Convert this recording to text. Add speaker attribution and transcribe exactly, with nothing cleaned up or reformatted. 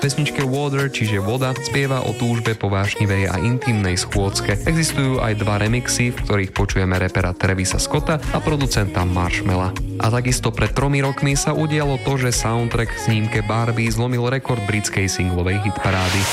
Speaker 1: pesničke Water, čiže voda, spieva o túžbe po vášnivej a intimnej schôdzke. Existujú aj dva remixy, v ktorých počujeme rapera Travisa Scotta a producenta Marshmella. A takisto pred tromi rokmi sa udialo to, že soundtrack k snímke Barbie zlomil rekord britskej singlovej hitparády.